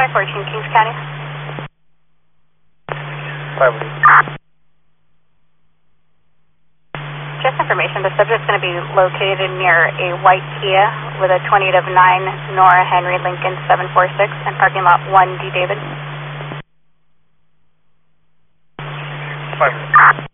514 Kings County. 514. Just information, the subject's going to be located near a white Kia with a 28 of 9 Nora Henry Lincoln 746 and parking lot 1D David. 514.